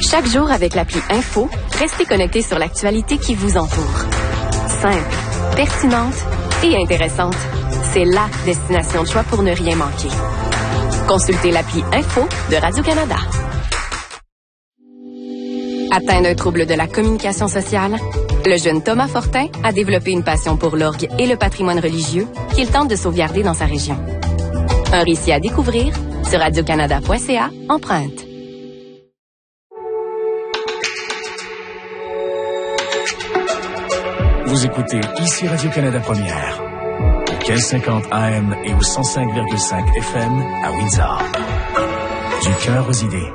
Chaque jour avec l'appli Info, restez connectés sur l'actualité qui vous entoure. Simple, pertinente et intéressante. C'est la destination de choix pour ne rien manquer. Consultez l'appli Info de Radio-Canada. Atteint d'un trouble de la communication sociale, le jeune Thomas Fortin a développé une passion pour l'orgue et le patrimoine religieux qu'il tente de sauvegarder dans sa région. Un récit à découvrir sur radiocanada.ca empreinte. Vous écoutez ici Radio-Canada Première, au 1550 AM et au 105,5 FM à Windsor. Du cœur aux idées.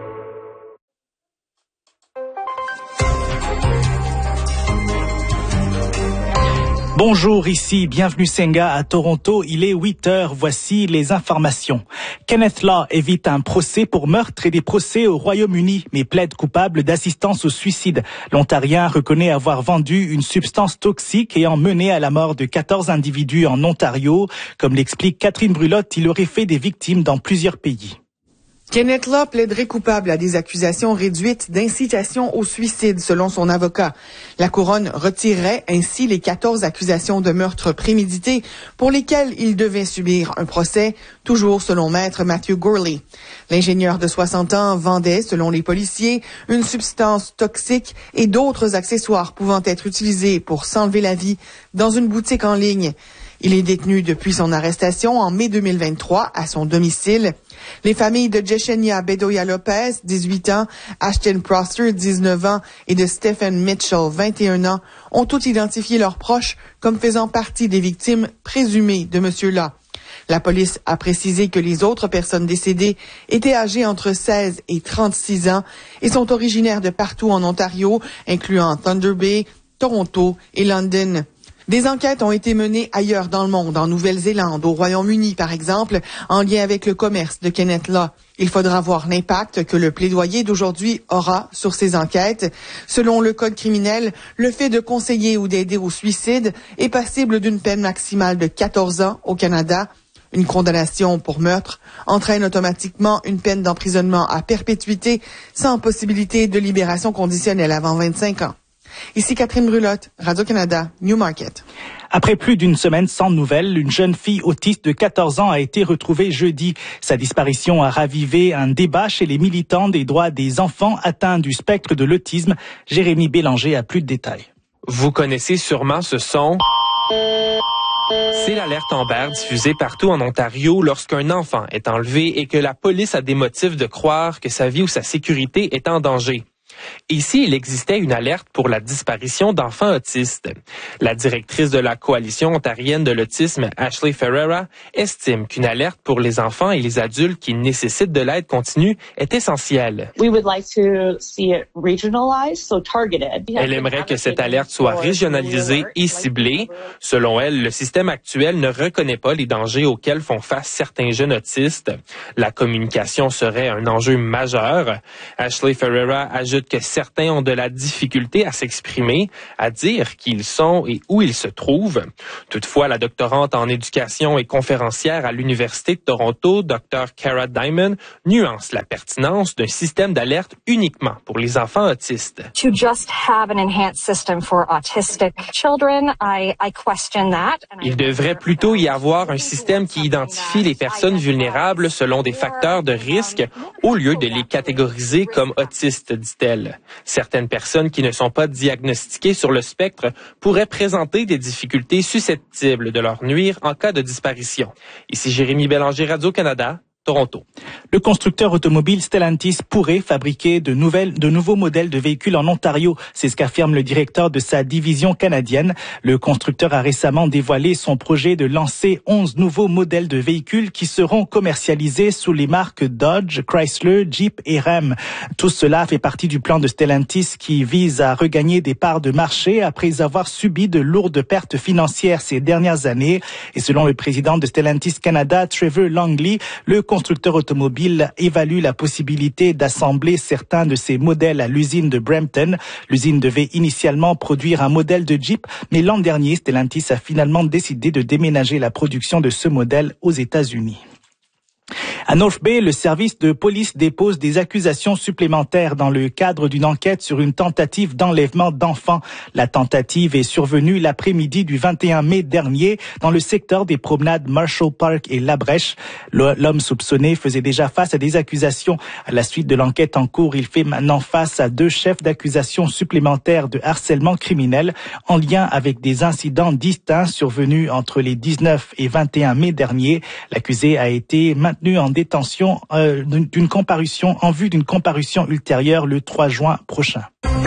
Bonjour, ici, bienvenue Senga à Toronto, il est 8h, voici les informations. Kenneth Law évite un procès pour meurtre et des procès au Royaume-Uni, mais plaide coupable d'assistance au suicide. L'Ontarien reconnaît avoir vendu une substance toxique ayant mené à la mort de 14 individus en Ontario. Comme l'explique Catherine Brulotte, il aurait fait des victimes dans plusieurs pays. Kenneth Law plaiderait coupable à des accusations réduites d'incitation au suicide, selon son avocat. La couronne retirerait ainsi les 14 accusations de meurtre prémédité pour lesquelles il devait subir un procès, toujours selon maître Matthew Gourley. L'ingénieur de 60 ans vendait, selon les policiers, une substance toxique et d'autres accessoires pouvant être utilisés pour s'enlever la vie dans une boutique en ligne. Il est détenu depuis son arrestation en mai 2023 à son domicile. Les familles de Yesenia Bedoya Lopez, 18 ans, Ashton Proster, 19 ans, et de Stephen Mitchell, 21 ans, ont toutes identifié leurs proches comme faisant partie des victimes présumées de M. Law. La police a précisé que les autres personnes décédées étaient âgées entre 16 et 36 ans et sont originaires de partout en Ontario, incluant Thunder Bay, Toronto et London. Des enquêtes ont été menées ailleurs dans le monde, en Nouvelle-Zélande, au Royaume-Uni par exemple, en lien avec le commerce de Kenneth Law. Il faudra voir l'impact que le plaidoyer d'aujourd'hui aura sur ces enquêtes. Selon le Code criminel, le fait de conseiller ou d'aider au suicide est passible d'une peine maximale de 14 ans au Canada. Une condamnation pour meurtre entraîne automatiquement une peine d'emprisonnement à perpétuité sans possibilité de libération conditionnelle avant 25 ans. Ici Catherine Brulotte, Radio-Canada, Newmarket. Après plus d'une semaine sans nouvelles, une jeune fille autiste de 14 ans a été retrouvée jeudi. Sa disparition a ravivé un débat chez les militants des droits des enfants atteints du spectre de l'autisme. Jérémy Bélanger a plus de détails. Vous connaissez sûrement ce son. C'est l'alerte Amber diffusée partout en Ontario lorsqu'un enfant est enlevé et que la police a des motifs de croire que sa vie ou sa sécurité est en danger. Ici, il existait une alerte pour la disparition d'enfants autistes. La directrice de la Coalition ontarienne de l'autisme, Ashley Ferreira, estime qu'une alerte pour les enfants et les adultes qui nécessitent de l'aide continue est essentielle. Elle aimerait que cette alerte soit régionalisée et ciblée. Selon elle, le système actuel ne reconnaît pas les dangers auxquels font face certains jeunes autistes. La communication serait un enjeu majeur. Ashley Ferreira ajoute que certains ont de la difficulté à s'exprimer, à dire qui ils sont et où ils se trouvent. Toutefois, la doctorante en éducation et conférencière à l'Université de Toronto, Dr. Cara Diamond, nuance la pertinence d'un système d'alerte uniquement pour les enfants autistes. To just have an enhanced system for autistic children, I question that. Il devrait plutôt y avoir un système qui identifie les personnes vulnérables selon des facteurs de risque au lieu de les catégoriser comme autistes, dit-elle. Certaines personnes qui ne sont pas diagnostiquées sur le spectre pourraient présenter des difficultés susceptibles de leur nuire en cas de disparition. Ici Jérémy Bélanger, Radio-Canada, Toronto. Le constructeur automobile Stellantis pourrait fabriquer de nouveaux modèles de véhicules en Ontario. C'est ce qu'affirme le directeur de sa division canadienne. Le constructeur a récemment dévoilé son projet de lancer 11 nouveaux modèles de véhicules qui seront commercialisés sous les marques Dodge, Chrysler, Jeep et Ram. Tout cela fait partie du plan de Stellantis qui vise à regagner des parts de marché après avoir subi de lourdes pertes financières ces dernières années. Et selon le président de Stellantis Canada, Trevor Longley, le constructeur automobile évalue la possibilité d'assembler certains de ces modèles à l'usine de Brampton. L'usine devait initialement produire un modèle de Jeep, mais l'an dernier, Stellantis a finalement décidé de déménager la production de ce modèle aux États-Unis. À North Bay, le service de police dépose des accusations supplémentaires dans le cadre d'une enquête sur une tentative d'enlèvement d'enfants. La tentative est survenue l'après-midi du 21 mai dernier dans le secteur des promenades Marshall Park et La Brèche. L'homme soupçonné faisait déjà face à des accusations. À la suite de l'enquête en cours, il fait maintenant face à 2 chefs d'accusation supplémentaires de harcèlement criminel en lien avec des incidents distincts survenus entre les 19 et 21 mai dernier. L'accusé a été maintenu en détention en vue d'une comparution ultérieure le 3 juin prochain.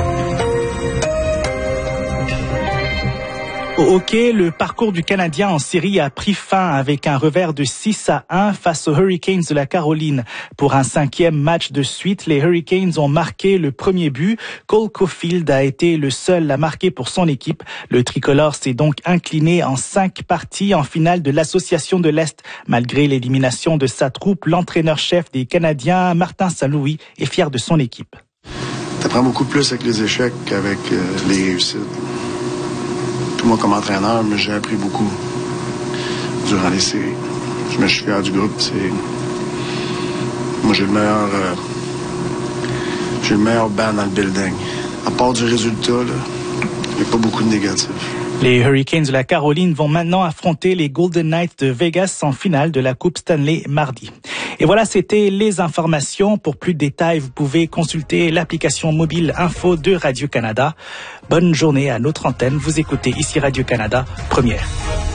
Au hockey, le parcours du Canadien en série a pris fin avec un revers de 6-1 face aux Hurricanes de la Caroline. Pour un 5e match de suite, les Hurricanes ont marqué le premier but. Cole Caulfield a été le seul à marquer pour son équipe. Le tricolore s'est donc incliné en 5 parties en finale de l'Association de l'Est. Malgré l'élimination de sa troupe, l'entraîneur-chef des Canadiens, Martin Saint-Louis, est fier de son équipe. T'apprends beaucoup plus avec les échecs qu'avec les réussites. Moi, comme entraîneur, j'ai appris beaucoup durant les séries. Je suis fier du groupe. Moi, j'ai le meilleur band dans le building. À part du résultat, il n'y a pas beaucoup de négatifs. Les Hurricanes de la Caroline vont maintenant affronter les Golden Knights de Vegas en finale de la Coupe Stanley mardi. Et voilà, c'était les informations. Pour plus de détails, vous pouvez consulter l'application mobile Info de Radio-Canada. Bonne journée à notre antenne. Vous écoutez ici Radio-Canada, première.